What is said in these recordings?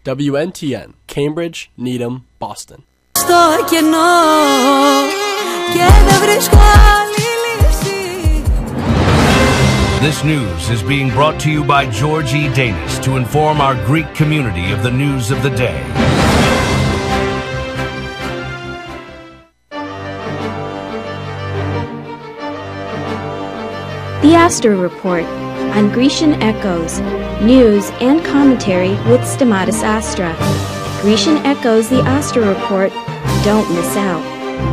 WNTN, Cambridge, Needham, Boston. Στο κενό και δεν βρίσκω άλλη λύση. This news is being brought to you by George E. Danis to inform our Greek community of the news of the day. The Astor Report on Grecian Echoes, news and commentary with Stamatis Astra. Grecian Echoes, the Astor Report. Don't miss out.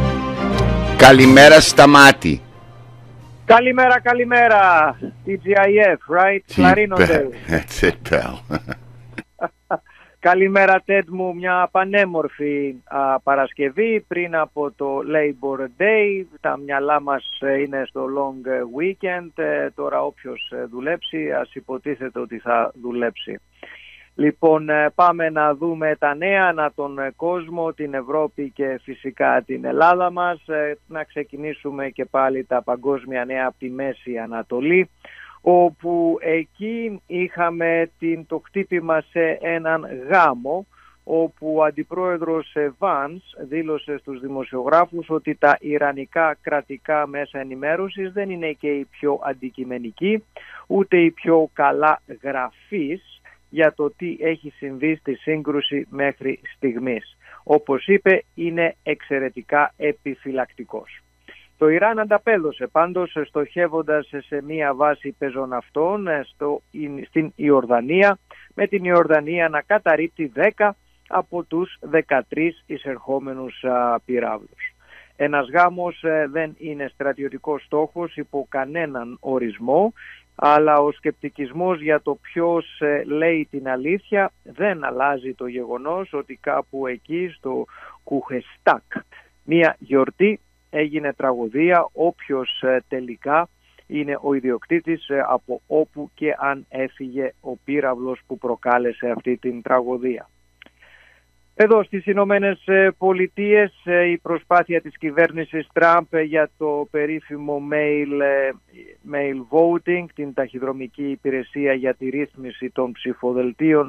Καλημέρα Σταμάτη. Καλημέρα. TGIF, right? Κλαρίνονται. That's it, pal. Καλημέρα, Τέντ μου. Μια πανέμορφη Παρασκευή πριν από το Labor Day. Τα μυαλά μας είναι στο long weekend. Τώρα όποιος δουλέψει, ας υποτίθεται ότι θα δουλέψει. Λοιπόν, πάμε να δούμε τα νέα ανά τον κόσμο, την Ευρώπη και φυσικά την Ελλάδα μας. Να ξεκινήσουμε και πάλι τα παγκόσμια νέα από τη Μέση Ανατολή, όπου εκεί είχαμε το χτύπημα σε έναν γάμο, όπου ο αντιπρόεδρος Βάνς δήλωσε στους δημοσιογράφους ότι τα ιρανικά κρατικά μέσα ενημέρωσης δεν είναι και οι πιο αντικειμενικοί, ούτε οι πιο καλά γραφείς για το τι έχει συμβεί στη σύγκρουση μέχρι στιγμής. Όπως είπε, είναι εξαιρετικά επιφυλακτικός. Το Ιράν ανταπέδωσε πάντως, στοχεύοντας σε μία βάση πεζοναυτών στην Ιορδανία, με την Ιορδανία να καταρρίπτει 10 από τους 13 εισερχόμενους πυράβλους. Ένας γάμος δεν είναι στρατιωτικός στόχος υπό κανέναν ορισμό, αλλά ο σκεπτικισμός για το ποιος λέει την αλήθεια δεν αλλάζει το γεγονός ότι κάπου εκεί στο Κουχεστάκ, μία γιορτή, έγινε τραγωδία, όποιος τελικά είναι ο ιδιοκτήτης από όπου και αν έφυγε ο πύραυλος που προκάλεσε αυτή την τραγωδία. Εδώ στις Ηνωμένες Πολιτείες η προσπάθεια της κυβέρνησης Τραμπ για το περίφημο mail voting, την ταχυδρομική υπηρεσία για τη ρύθμιση των ψηφοδελτίων,